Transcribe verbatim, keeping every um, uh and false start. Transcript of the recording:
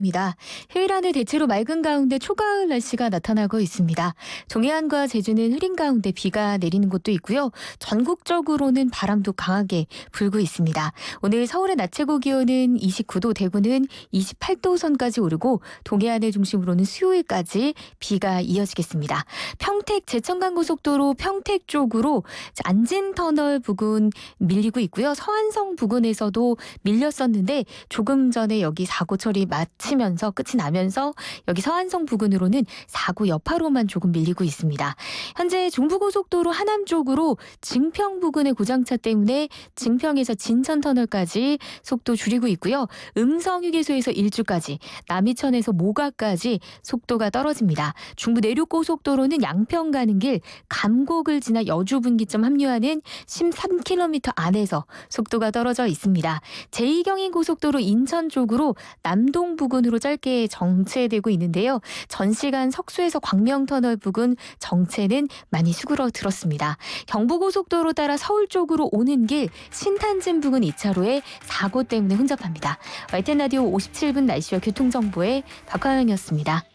입니다. 휴일 안에 대체로 맑은 가운데 초가을 날씨가 나타나고 있습니다. 동해안과 제주는 흐린 가운데 비가 내리는 곳도 있고요. 전국적으로는 바람도 강하게 불고 있습니다. 오늘 서울의 낮 최고 기온은 이십구 도, 대구는 이십팔 도 선까지 오르고 동해안을 중심으로는 수요일까지 비가 이어지겠습니다. 평택 제천간 고속도로 평택 쪽으로 안진터널 부근 밀리고 있고요. 서안성 부근에서도 밀렸었는데 조금 전에 여기 사고 처리 마치면서 끝이 나면서 여기 서안성 부근으로는 사고 여파로만 조금 밀리고 있습니다. 현재 중부고속도로 하남 쪽으로 증평 부근의 고장차 때문에 증평에서 진천터널까지 속도 줄이고 있고요. 음성휴게소에서 일주까지, 남이천에서 모가까지 속도가 떨어집니다. 중부 내륙고속도로는 양평 가는 길 감곡을 지나 여주분기점 합류하는 십삼 킬로미터 안에서 속도가 떨어져 있습니다. 제이 경인고속도로 인천 쪽으로 남동 부근으로 짧게 정체되고 있는데요. 전 시간 석수에서 광명터널 부근 정체는 많이 수그러들었습니다. 경부고속도로 따라 서울 쪽으로 오는 길 신탄진 부근 이 차로에 사고 때문에 혼잡합니다. 와이티엔 라디오 오십칠 분 날씨와 교통정보의 박화영이었습니다.